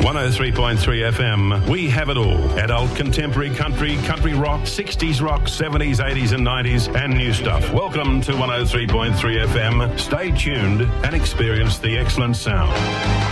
103.3 FM. We have it all. Adult, contemporary, country rock, 60s rock, 70s, 80s and 90s and new stuff. Welcome to 103.3 FM. Stay tuned and experience the excellent sound.